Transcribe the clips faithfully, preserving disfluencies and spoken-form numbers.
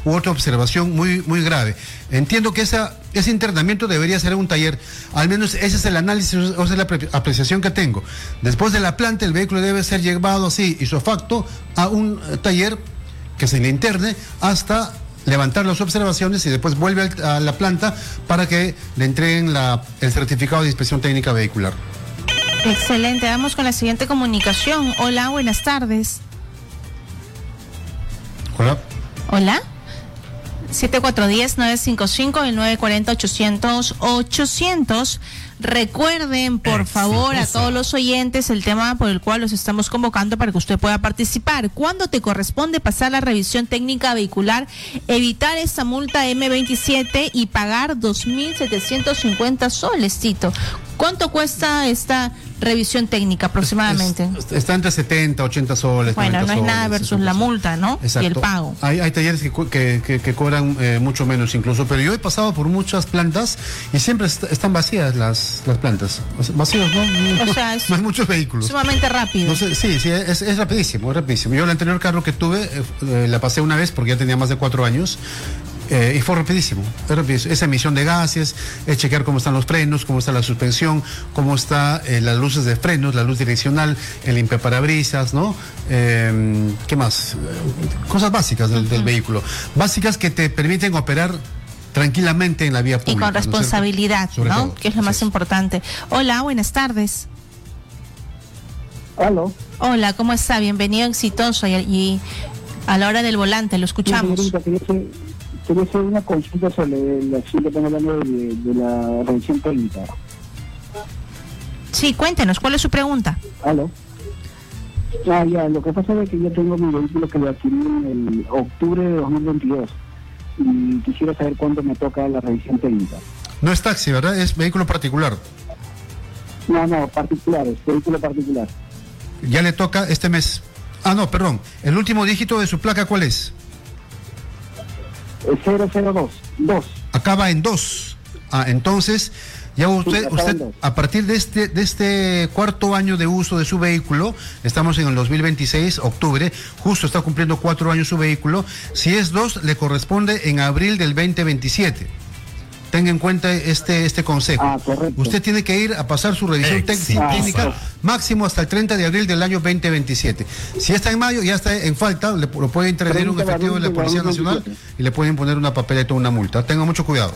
u otra observación muy, muy grave. Entiendo que esa, ese internamiento debería ser un taller, al menos ese es el análisis, o esa es la apreciación que tengo. Después de la planta, el vehículo debe ser llevado así, ipso facto, a un taller que se le interne hasta levantar las observaciones y después vuelve a la planta para que le entreguen la, el certificado de inspección técnica vehicular. Excelente, vamos con la siguiente comunicación. Hola, buenas tardes. Hola. Hola. siete cuatro uno cero, nueve cinco cinco, el nueve cuatro cero, ochocientos, ochocientos. Recuerden, por Exitosa. favor, a todos los oyentes el tema por el cual los estamos convocando para que usted pueda participar. ¿Cuándo te corresponde pasar la revisión técnica vehicular, evitar esta multa eme veintisiete y pagar dos mil setecientos cincuenta soles, Tito? ¿Cuánto cuesta esta revisión técnica aproximadamente? Es, está entre setenta, ochenta soles. Bueno, no es soles, nada versus la multa, ¿no? Exacto. Y el pago. Hay, hay talleres que, que, que, que cobran eh, mucho menos incluso, pero yo he pasado por muchas plantas y siempre est están vacías las, las plantas. Vacíos, ¿no? No, o sea, es no hay muchos vehículos. Sumamente rápido. No sé, sí, sí, es, es rapidísimo, es rapidísimo. Yo el anterior carro que tuve, eh, eh, la pasé una vez porque ya tenía más de cuatro años. Eh, y fue rapidísimo, es rapidísimo. Esa emisión de gases, es chequear cómo están los frenos, cómo está la suspensión, cómo está eh, las luces de frenos, la luz direccional, el limpiaparabrisas, ¿no? Eh, ¿Qué más? Cosas básicas del, del vehículo, básicas que te permiten operar tranquilamente en la vía pública. Y con responsabilidad, ¿no? ¿no? Todo, que es lo más es. importante. Hola, buenas tardes. Hola. Hola, ¿cómo está? Bienvenido, exitoso. Y, y a la hora del volante, lo escuchamos. Sí, quería hacer una consulta sobre la acción que están hablando de, de la revisión técnica. Sí, cuéntenos, ¿cuál es su pregunta? ¿Aló? Ah, ya, lo que pasa es que yo tengo mi vehículo que lo adquirí en el octubre de dos mil veintidós y quisiera saber cuándo me toca la revisión técnica. No es taxi, ¿verdad? Es vehículo particular. No, no, particular, es vehículo particular. Ya le toca este mes. Ah, no, perdón. ¿El último dígito de su placa cuál es? cero cero dos, dos. Acaba en dos. Ah, entonces, ya usted, sí, usted a partir de este, de este cuarto año de uso de su vehículo, estamos en el dos mil veintiséis, octubre, justo está cumpliendo cuatro años su vehículo. Si es dos, le corresponde en abril del veinte veintisiete. Tenga en cuenta este, este consejo. Ah, correcto. Usted tiene que ir a pasar su revisión técnica ah, máximo hasta el treinta de abril del año veinte veintisiete. Si está en mayo, ya está en falta, le, lo puede intervenir un efectivo de la Policía Nacional y le pueden poner una papeleta o una multa. Tenga mucho cuidado.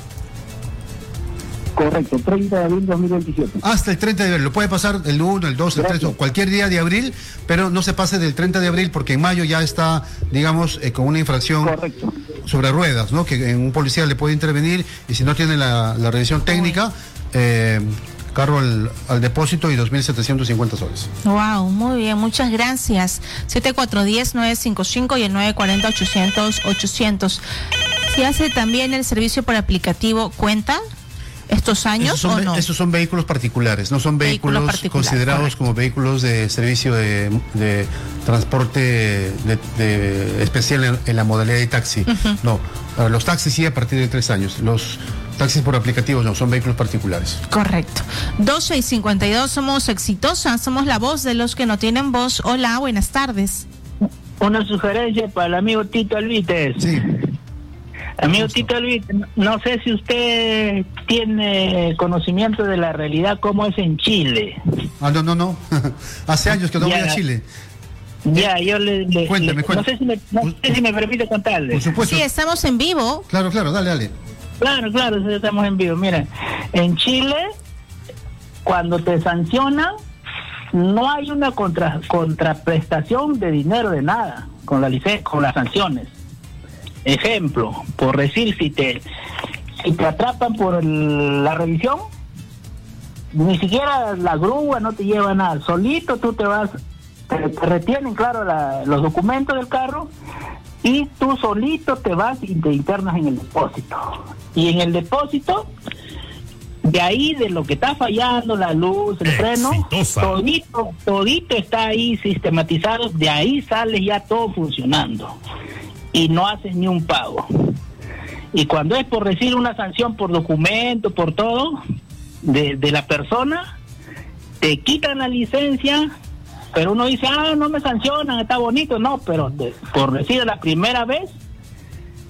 Correcto, treinta de abril de dos mil veintisiete. Hasta el treinta de abril, lo puede pasar el uno, el dos, el tres o cualquier día de abril, pero no se pase del treinta de abril porque en mayo ya está, digamos, eh, con una infracción Correcto. sobre ruedas, ¿no? Que en un policía le puede intervenir y si no tiene la, la revisión técnica, eh, carro al, al depósito y dos mil setecientos cincuenta soles. Wow, muy bien, muchas gracias. siete cuatro uno cero, nueve cinco cinco y el nueve cuatro cero, ochocientos, ochocientos. Si hace también el servicio por aplicativo, ¿cuenta estos años esos son, o no? Esos son vehículos particulares, no son vehículos, vehículos considerados correcto. como vehículos de servicio de, de transporte de, de especial en, en la modalidad de taxi. Uh-huh. No, para los taxis sí a partir de tres años. Los taxis por aplicativos no, son vehículos particulares. Correcto. doce y cincuenta y dos, somos exitosas, somos la voz de los que no tienen voz. Hola, buenas tardes. Una sugerencia para el amigo Tito Alvites. Sí. Amigo Tito Alvites, no sé si usted tiene conocimiento de la realidad cómo es en Chile. Ah, no, no, no. Hace años que no ya, voy a Chile. Ya, yo le... le cuéntame, le cuéntame. No sé si me, no sé si me permite contarle. Por supuesto. Sí, estamos en vivo. Claro, claro, dale, dale. Claro, claro, estamos en vivo. Mira, en Chile, cuando te sancionan, no hay una contra, contraprestación de dinero de nada con la licen- con las sanciones. Ejemplo, por decir, si te si te atrapan por el, la revisión, ni siquiera la grúa no te lleva nada, solito tú te vas, te, te retienen, claro, la, los documentos del carro y tú solito te vas y te internas en el depósito. Y en el depósito, de ahí de lo que está fallando, la luz, el freno, todito, todito está ahí sistematizado, de ahí sale ya todo funcionando. Y no haces ni un pago. Y cuando es por recibir una sanción por documento, por todo, de, de la persona, te quitan la licencia, pero uno dice, ah, no me sancionan, está bonito. No, pero de, por decir la primera vez,